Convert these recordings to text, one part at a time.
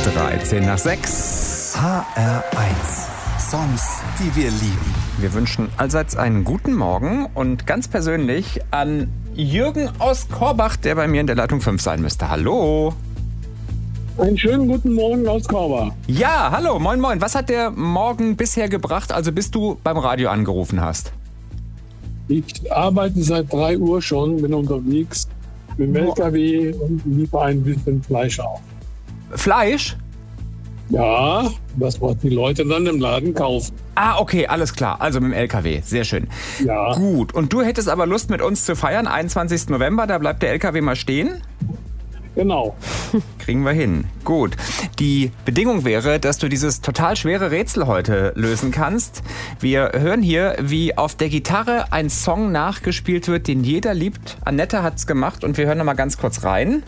13 nach 6. HR1. Songs, die wir lieben. Wir wünschen allseits einen guten Morgen und ganz persönlich an Jürgen aus Korbach, der bei mir in der Leitung 5 sein müsste. Hallo. Einen schönen guten Morgen aus Korbach. Ja, hallo, moin moin. Was hat der Morgen bisher gebracht, also bis du beim Radio angerufen hast? Ich arbeite seit 3 Uhr schon, bin unterwegs mit dem LKW und liefere ein bisschen Fleisch auf. Fleisch? Ja, das, was die Leute dann im Laden kaufen. Ah, okay, alles klar. Also mit dem LKW. Sehr schön. Ja. Gut. Und du hättest aber Lust, mit uns zu feiern, 21. November, da bleibt der LKW mal stehen? Genau. Kriegen wir hin. Gut. Die Bedingung wäre, dass du dieses total schwere Rätsel heute lösen kannst. Wir hören hier, wie auf der Gitarre ein Song nachgespielt wird, den jeder liebt. Annette hat's gemacht und wir hören noch mal ganz kurz rein.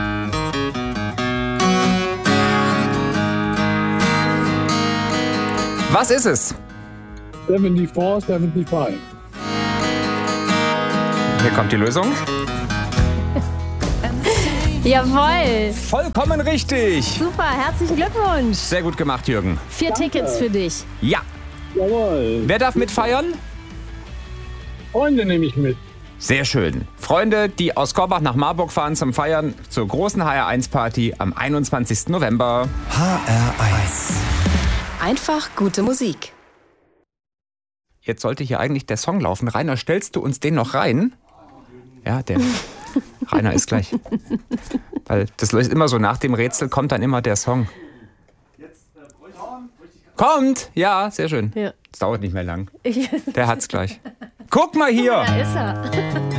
Was ist es? 74, 75. Hier kommt die Lösung. Jawohl. Vollkommen richtig. Super, herzlichen Glückwunsch. Sehr gut gemacht, Jürgen. 4 Tickets für dich. Ja. Jawohl. Wer darf mitfeiern? Freunde nehme ich mit. Sehr schön. Freunde, die aus Korbach nach Marburg fahren zum Feiern zur großen HR1-Party am 21. November. HR1. Einfach gute Musik. Jetzt sollte hier eigentlich der Song laufen. Rainer, stellst du uns den noch rein? Ja, der Rainer ist gleich. Weil das ist immer so, nach dem Rätsel kommt dann immer der Song. Kommt! Ja, sehr schön. Ja. Es dauert nicht mehr lang. Der hat's gleich. Guck mal hier! Da ist er.